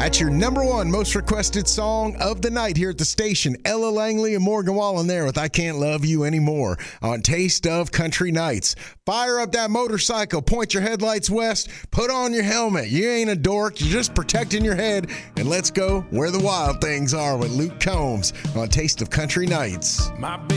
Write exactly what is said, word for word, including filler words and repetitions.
That's your number one most requested song of the night here at the station. Ella Langley and Morgan Wallen there with I Can't Love You Anymore on Taste of Country Nights. Fire up that motorcycle, point your headlights west, put on your helmet. You ain't a dork, you're just protecting your head, and let's go where the wild things are with Luke Combs on Taste of Country Nights. My